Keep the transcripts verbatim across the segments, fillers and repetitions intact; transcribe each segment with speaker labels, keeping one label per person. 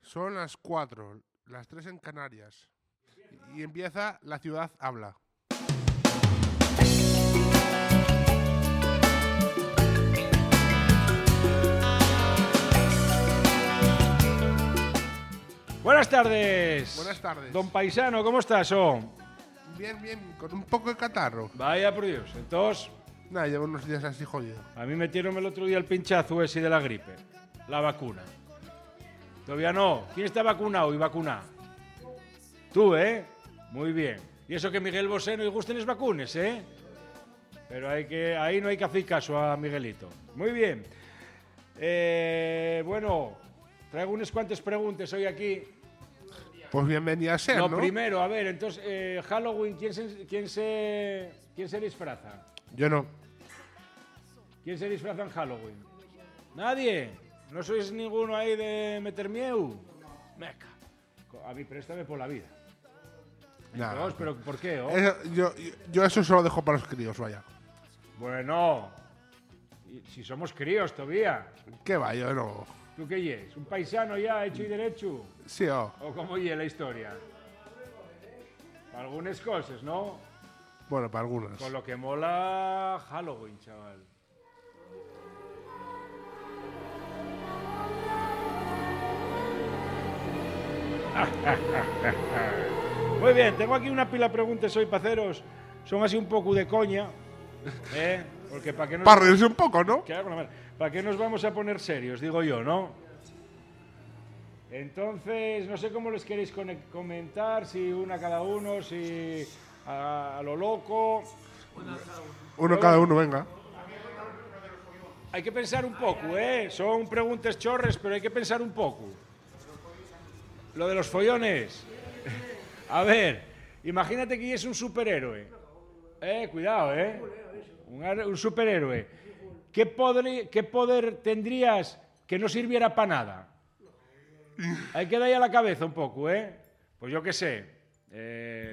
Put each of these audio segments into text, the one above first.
Speaker 1: Son las cuatro, las tres en Canarias. Y empieza La Ciudad Habla.
Speaker 2: Buenas tardes.
Speaker 1: Buenas tardes.
Speaker 2: Don Paisano, ¿cómo estás, oh?
Speaker 1: Bien, bien, con un poco de catarro.
Speaker 2: Vaya por Dios. Entonces,
Speaker 1: Nada, llevo unos días así jodido.
Speaker 2: a mí me metieron el otro día el pinchazo ese de la gripe. La vacuna. Todavía no. ¿Quién está vacunado y vacunado? Tú, ¿eh? Muy bien. Y eso que Miguel Bosé no le gusten las vacunas, ¿eh? Pero hay que, ahí no hay que hacer caso a Miguelito. Muy bien. Eh, bueno, traigo unas cuantas preguntas hoy aquí.
Speaker 1: Pues bienvenida a ser,
Speaker 2: Lo
Speaker 1: ¿no?
Speaker 2: primero, a ver, entonces, eh, Halloween, ¿quién se, quién, se, ¿quién se disfraza?
Speaker 1: Yo no.
Speaker 2: ¿Quién se disfraza en Halloween? ¿Nadie? ¿No sois ninguno ahí de meter miedo? Meca. A mí préstame por la vida.
Speaker 1: Nah,
Speaker 2: Entonces, ¿pero por qué? Oh?
Speaker 1: Eso- yo, yo eso se lo dejo para los críos, vaya.
Speaker 2: Bueno, y si somos críos todavía.
Speaker 1: ¿Qué va? Yo no.
Speaker 2: ¿Tú qué yes? ¿Un paisano ya hecho y derecho?
Speaker 1: Sí, oh.
Speaker 2: ¿O cómo ye la historia? Para algunas cosas, ¿no?
Speaker 1: Bueno, para algunas.
Speaker 2: Con lo que mola Halloween, chaval. Muy bien, tengo aquí una pila de preguntas hoy para haceros. Son así un poco de coña. ¿Eh? Porque para qué nos...
Speaker 1: Para reírse un poco, ¿no?
Speaker 2: ¿Qué hago? ¿Para qué nos vamos a poner serios? Digo yo, ¿no? Entonces, no sé cómo les queréis conec- comentar, si una cada uno, si a, a lo loco.
Speaker 1: Uno cada uno, venga.
Speaker 2: Hay que pensar un poco, ¿eh? Son preguntas chorres, pero hay que pensar un poco. Lo de los follones. A ver, imagínate que es un superhéroe. Eh, cuidado, ¿eh? Un, ar- un superhéroe. ¿Qué poder, ¿Qué poder tendrías que no sirviera para nada? Hay que darle a la cabeza un poco, ¿eh? Pues yo qué sé. Eh,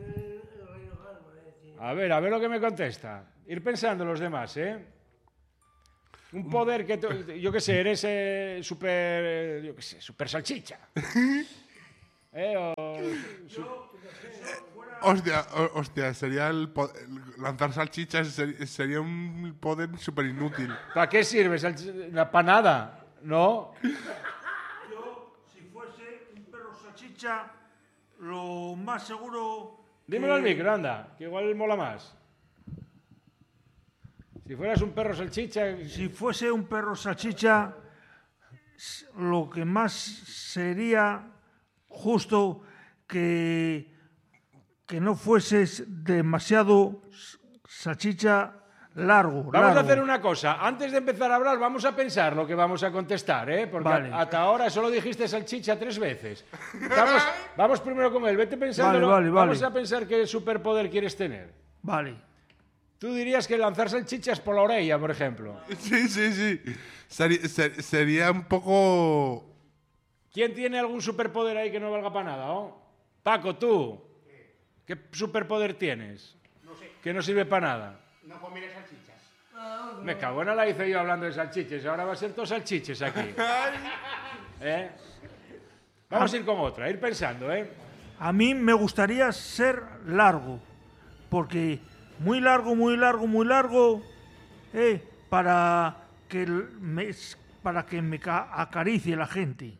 Speaker 2: a ver, a ver lo que me contesta. Ir pensando los demás, ¿eh? Un poder que... tú- yo qué sé, eres eh, super... Yo qué sé, super salchicha. ¿Eh? O, su-
Speaker 1: Hostia, o- hostia, sería el, po- el lanzar salchichas ser- sería un poder súper inútil.
Speaker 2: ¿Para qué sirve? Salchi- Para nada, ¿no?
Speaker 3: Yo, si fuese un perro salchicha, lo más seguro...
Speaker 2: Dímelo
Speaker 3: que-
Speaker 2: al micro, anda, que igual mola más. Si fueras un perro salchicha...
Speaker 3: Si fuese un perro salchicha, s- lo que más sería justo que, que no fueses demasiado s- salchicha largo.
Speaker 2: Vamos
Speaker 3: largo.
Speaker 2: a hacer una cosa. Antes de empezar a hablar, vamos a pensar lo que vamos a contestar, ¿eh? Porque
Speaker 3: Vale.
Speaker 2: a- hasta ahora solo dijiste salchicha tres veces. Vamos, vamos primero con él. Vete pensando.
Speaker 3: Vale, vale,
Speaker 2: Vamos
Speaker 3: vale.
Speaker 2: a pensar qué superpoder quieres tener.
Speaker 3: Vale.
Speaker 2: Tú dirías que lanzar salchichas por la orella, por ejemplo.
Speaker 1: Sí, sí, sí. Seri- ser- sería un poco...
Speaker 2: ¿Quién tiene algún superpoder ahí que no valga para nada, oh? Paco, tú. ¿Qué superpoder tienes?
Speaker 4: No sé,
Speaker 2: Que no sirve para nada.
Speaker 4: no comeré salchichas.
Speaker 2: Me cago en la hice yo hablando de salchiches. Ahora va a ser todo salchiches aquí. ¿Eh? Vamos a ir con otra, ir pensando, ¿eh?
Speaker 3: A mí me gustaría ser largo, porque muy largo, muy largo, muy largo, eh, para que el- me, para que me ca- acaricie la gente.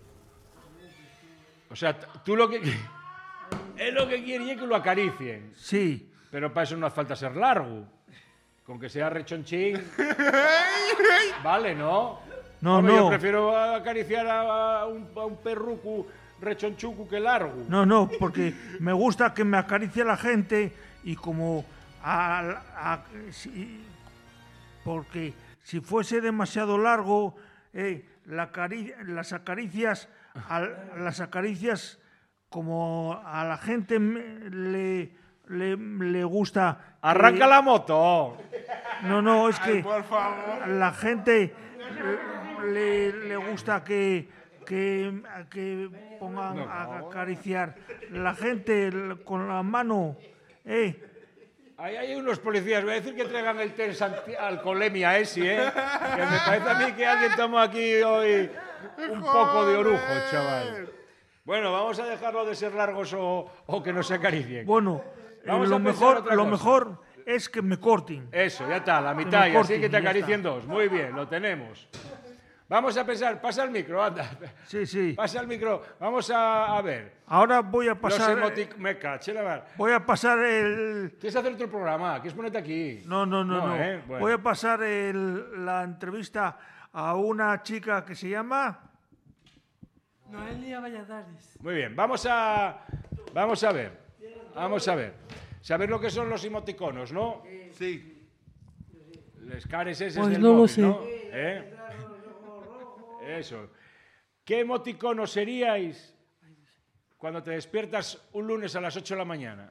Speaker 2: O sea, t- tú lo que... Es lo que quieres es que lo acaricien.
Speaker 3: Sí,
Speaker 2: Pero para eso no hace falta ser largo. Con que sea rechonchín. Vale, ¿no?
Speaker 3: No,
Speaker 2: Hombre,
Speaker 3: no.
Speaker 2: Yo prefiero acariciar a a un, a un perruco rechonchuco que largo.
Speaker 3: no, no, porque me gusta que me acaricie la gente y como a- a- si- porque si fuese demasiado largo, eh, la cari- las acaricias, al- las acaricias como a la gente me- le, le, le gusta. que-
Speaker 2: Arranca la moto.
Speaker 3: No, no, es que
Speaker 1: Por favor.
Speaker 3: la gente le, le gusta que, que, que pongan a acariciar la gente l- con la mano. Eh,
Speaker 2: Ahí hay unos policías. Voy a decir que traigan el test anti- alcoholemia ese, ¿eh? Que me parece a mí que alguien tomó aquí hoy un poco de orujo, chaval. Bueno, vamos a dejarlo de ser largos o, o que nos acaricien.
Speaker 3: Bueno, eh,
Speaker 2: Vamos
Speaker 3: lo,
Speaker 2: a pensar
Speaker 3: mejor,
Speaker 2: otra
Speaker 3: lo
Speaker 2: cosa.
Speaker 3: mejor es que me corten.
Speaker 2: Eso, ya está, la mitad,
Speaker 3: me
Speaker 2: y así
Speaker 3: corten
Speaker 2: que te
Speaker 3: y ya
Speaker 2: acaricien
Speaker 3: está.
Speaker 2: dos. Muy bien, lo tenemos. Vamos a pensar, pasa el micro, anda.
Speaker 3: Sí, sí.
Speaker 2: Pasa el micro. Vamos a, a ver.
Speaker 3: Ahora voy a
Speaker 2: Los
Speaker 3: pasar...
Speaker 2: emotic... Me caché la mar.
Speaker 3: Voy a pasar el...
Speaker 2: ¿Quieres hacer otro programa? ¿Quieres ponerte aquí?
Speaker 3: No, no, no, no.
Speaker 2: ¿eh? Bueno.
Speaker 3: Voy a pasar el- la entrevista a una chica que se llama...
Speaker 4: Noelia Valladares.
Speaker 2: Muy bien, vamos a, vamos a ver. Vamos a ver. Saber lo que son los emoticonos, ¿no?
Speaker 1: Sí.
Speaker 2: Les cares esos
Speaker 4: Pues
Speaker 2: del
Speaker 4: no lo
Speaker 2: móvil,
Speaker 4: sé.
Speaker 2: ¿no? ¿Eh? Eso. ¿Qué emoticono seríais cuando te despiertas un lunes a las ocho de la mañana?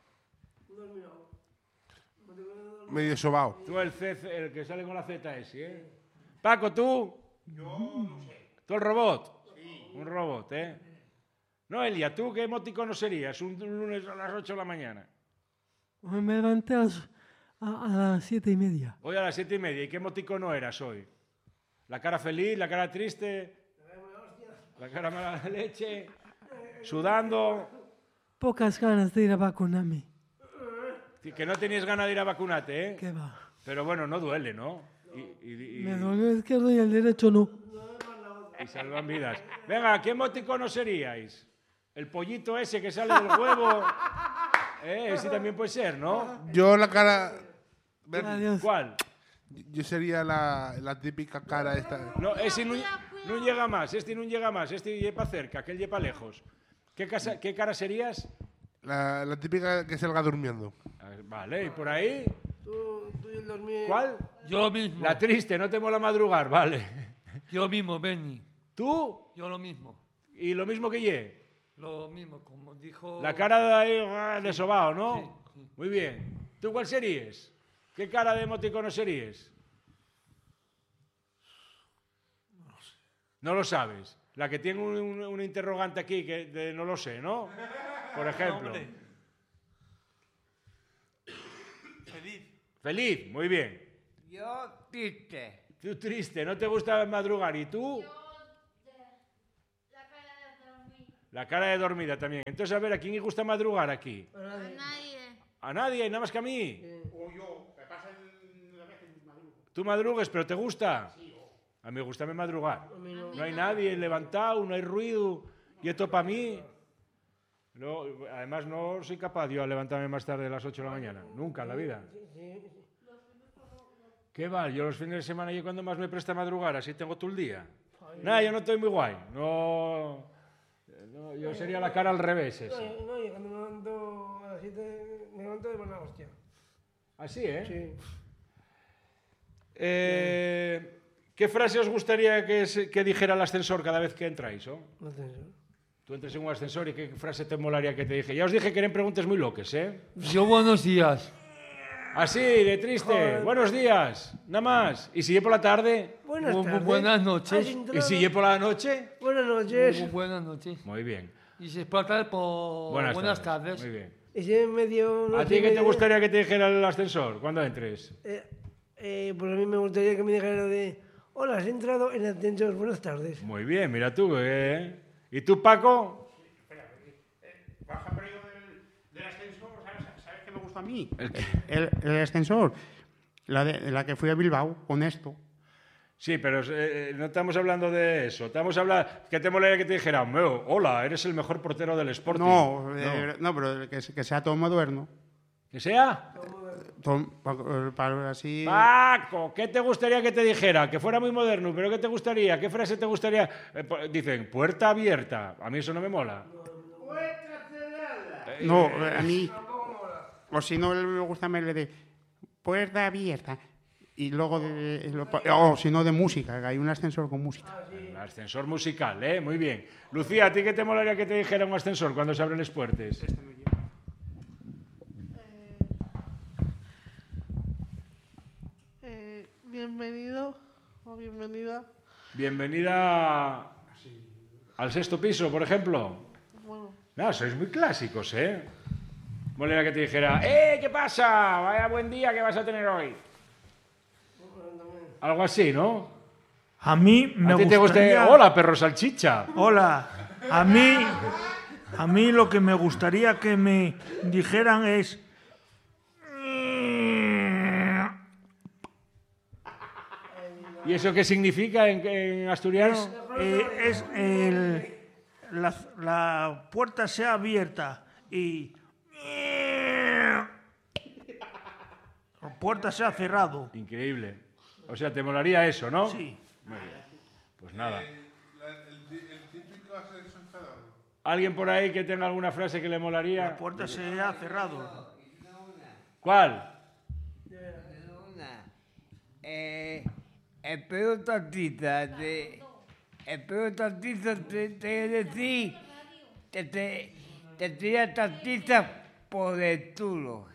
Speaker 1: Medio sobao.
Speaker 2: Tú el, C, el que sale con la Z S, ¿eh? Paco, ¿tú? Yo no sé. ¿Tú el robot? Sí. Un robot, ¿eh? Noelia, ¿tú qué emoticono serías un lunes a las ocho de la mañana?
Speaker 4: Pues me levanté a las, a, a las siete y media.
Speaker 2: Hoy a las siete y media. ¿Y qué emoticono eras hoy? ¿La cara feliz, la cara triste? ¿La cara mala de leche? ¿Sudando?
Speaker 4: Pocas ganas de ir a vacunarme.
Speaker 2: Que no tenías ganas de ir a vacunarte, ¿eh?
Speaker 4: ¿Qué va?
Speaker 2: Pero bueno, no duele, ¿no? Y, y- y-
Speaker 4: Me duele el izquierdo y el derecho no.
Speaker 2: y salvan vidas. Venga, ¿qué emoticono seríais? El pollito ese que sale del huevo. ¿Eh? Ese también puede ser, ¿no?
Speaker 1: Yo la cara...
Speaker 4: Adiós.
Speaker 2: ¿Cuál?
Speaker 1: Yo sería la, la típica cara esta.
Speaker 2: No, ese no, no llega más, este no llega más, este lleva cerca, aquel lleva lejos. ¿Qué, casa- qué cara serías?
Speaker 1: La, la típica que salga durmiendo.
Speaker 2: A ver, vale, ¿y por ahí?
Speaker 5: Tú, tú y el dormir.
Speaker 2: ¿Cuál?
Speaker 6: Yo mismo.
Speaker 2: La triste, no te mola madrugar, vale.
Speaker 6: Yo mismo, Benny.
Speaker 2: ¿Tú?
Speaker 6: Yo lo mismo.
Speaker 2: Y lo mismo que ye.
Speaker 6: Lo mismo, como dijo...
Speaker 2: La cara de ahí ah, de sobao, ¿no?
Speaker 6: Sí, sí.
Speaker 2: Muy bien. ¿Tú cuál serías? ¿Qué cara de emoticono serías? No lo sabes. La que tiene un, un- un interrogante aquí que de no lo sé, ¿no? Por ejemplo.
Speaker 6: Hombre. Feliz.
Speaker 2: Feliz, muy bien.
Speaker 6: Yo triste.
Speaker 2: Tú triste, no te gusta madrugar. ¿Y tú?
Speaker 7: La cara de dormir.
Speaker 2: La cara de dormida también. Entonces, a ver, ¿a quién le gusta madrugar aquí?
Speaker 7: A nadie.
Speaker 2: A nadie, nada más que a mí. Tú madrugues, pero ¿te gusta? A mí me gusta madrugar. No hay nadie levantado, no hay ruido. Y esto para mí... No, además, no soy capaz yo a levantarme más tarde a las ocho de la mañana. Nunca en la vida. ¿Qué va? Yo los fines de semana y cuando más me presta madrugar, así tengo todo el día. Nada, yo no estoy muy guay. No, no, yo sería la cara al revés ese.
Speaker 5: No, no, yo cuando me levanto a las siete me levanto de buena hostia.
Speaker 2: Así, ¿eh?
Speaker 5: Sí.
Speaker 2: Eh, ¿Qué frase os gustaría que, se- que dijera el ascensor cada vez que entráis? Oh?
Speaker 5: No sé eso.
Speaker 2: Tú entras en un ascensor y qué frase te molaría que te dije. Ya os dije que eran preguntas muy loques, ¿eh?
Speaker 6: Yo buenos días.
Speaker 2: Así, de triste. Buenos días, nada más. ¿Y si lle por la tarde?
Speaker 5: Buenas
Speaker 6: Bu- bu-
Speaker 5: tardes.
Speaker 6: buenas
Speaker 5: ¿Has
Speaker 6: noches.
Speaker 5: entrado?
Speaker 2: ¿Y si lle por la noche?
Speaker 5: Buenas noches.
Speaker 6: Bu- Buenas noches.
Speaker 2: Muy bien.
Speaker 6: Y se explota por buenas, tardes.
Speaker 2: Muy bien.
Speaker 5: Y si en medio...
Speaker 2: ¿A
Speaker 5: noche
Speaker 2: ti
Speaker 5: y
Speaker 2: qué te
Speaker 5: media-
Speaker 2: gustaría que te dijera el ascensor cuando entres?
Speaker 5: Eh, eh, pues a mí me gustaría que me dijera de... Hola, has entrado en ascensor. Buenas tardes.
Speaker 2: Muy bien, mira tú, ¿eh? ¿Y tú, Paco?
Speaker 8: Baja periodo del, del ascensor, ¿sabes, ¿sabes qué me gusta a mí?
Speaker 2: ¿El qué?
Speaker 8: El, el ascensor. La, de, la que fui a Bilbao con esto.
Speaker 2: Sí, pero eh, no estamos hablando de eso. Estamos hablando... ¿Qué te molaría que te dijera? "Meo, hola, eres el mejor portero del Sporting"?
Speaker 8: No, eh, no, pero que, que sea todo moderno.
Speaker 2: ¿Que sea?
Speaker 8: Todo, pa- para así...
Speaker 2: Paco, ¿qué te gustaría que te dijera? Que fuera muy moderno, pero ¿qué te gustaría? ¿Qué frase te gustaría? Eh, po- dicen, puerta abierta. A mí eso no me mola.
Speaker 8: No, a mí... O si no, me gusta más el de puerta abierta. Y luego de... lo- O si no, de música, que hay un ascensor con música.
Speaker 2: El ascensor musical, ¿eh? Muy bien. Lucía, ¿a ti qué te molaría que te dijera un ascensor cuando se abren las puertas?
Speaker 9: Eh, bienvenido o bienvenida.
Speaker 2: Bienvenida al sexto piso, por ejemplo.
Speaker 9: Bueno,
Speaker 2: No, sois muy clásicos, ¿eh? Molaría que te dijera, ¡eh, qué pasa! Vaya buen día que vas a tener hoy. Algo así, ¿no?
Speaker 3: A mí me
Speaker 2: ¿A ti te
Speaker 3: gustaría...
Speaker 2: gusta? Hola, perro salchicha.
Speaker 3: Hola. A mí, a mí lo que me gustaría que me dijeran es...
Speaker 2: ¿Y eso qué significa en, en asturiano?
Speaker 3: Eh, es el, la, la puerta sea abierta y la puerta sea cerrado.
Speaker 2: Increíble. O sea, te molaría eso, ¿no?
Speaker 3: Sí.
Speaker 2: Muy bien. Pues nada.
Speaker 1: El, el típico ascensor.
Speaker 2: ¿Alguien por ahí que tenga alguna frase que le molaría?
Speaker 3: La puerta sea cerrado.
Speaker 2: ¿Cuál?
Speaker 10: Una. Eh, espero tantita. De, espero tantita te, te decir. Te, te, te tira tantita por el tulo.